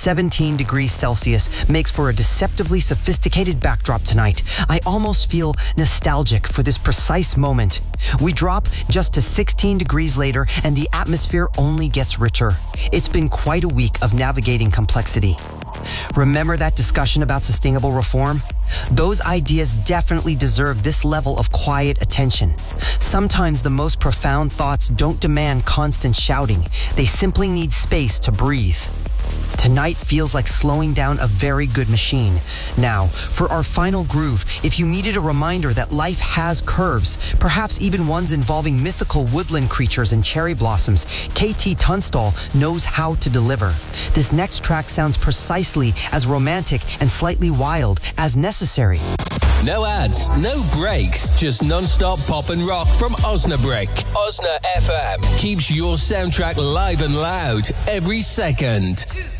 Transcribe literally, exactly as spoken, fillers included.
seventeen degrees Celsius makes for a deceptively sophisticated backdrop tonight. I almost feel nostalgic for this precise moment. We drop just to sixteen degrees later, and the atmosphere only gets richer. It's been quite a week of navigating complexity. Remember that discussion about sustainable reform? Those ideas definitely deserve this level of quiet attention. Sometimes the most profound thoughts don't demand constant shouting. They simply need space to breathe. Tonight feels like slowing down a very good machine. Now, for our final groove, if you needed a reminder that life has curves, perhaps even ones involving mythical woodland creatures and cherry blossoms, K T Tunstall knows how to deliver. This next track sounds precisely as romantic and slightly wild as necessary. No ads, no breaks, just non-stop pop and rock from Osnabrück. Osna F M keeps your soundtrack live and loud every second.